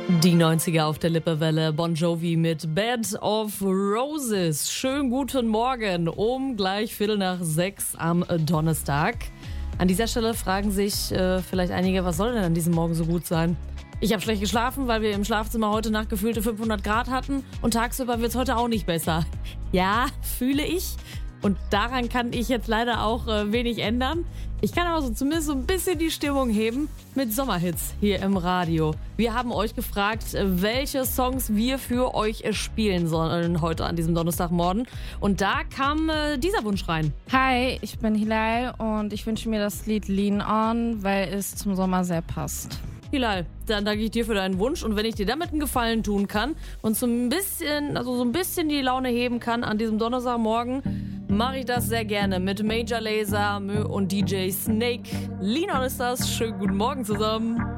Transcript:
Die 90er auf der Lippewelle, Bon Jovi mit Bed of Roses. Schönen guten Morgen um gleich 5:45 am Donnerstag. An dieser Stelle fragen sich vielleicht einige, was soll denn an diesem Morgen so gut sein? Ich habe schlecht geschlafen, weil wir im Schlafzimmer heute Nacht gefühlte 500 Grad hatten und tagsüber wird es heute auch nicht besser. Ja, fühle ich. Und daran kann ich jetzt leider auch wenig ändern. Ich kann aber zumindest so ein bisschen die Stimmung heben mit Sommerhits hier im Radio. Wir haben euch gefragt, welche Songs wir für euch spielen sollen heute an diesem Donnerstagmorgen. Und da kam dieser Wunsch rein. Hi, ich bin Hilal und ich wünsche mir das Lied Lean On, weil es zum Sommer sehr passt. Hilal, dann danke ich dir für deinen Wunsch und wenn ich dir damit einen Gefallen tun kann und so ein bisschen die Laune heben kann an diesem Donnerstagmorgen, mache ich das sehr gerne mit Major Lazer und DJ Snake. Lean On ist das. Schönen guten Morgen zusammen.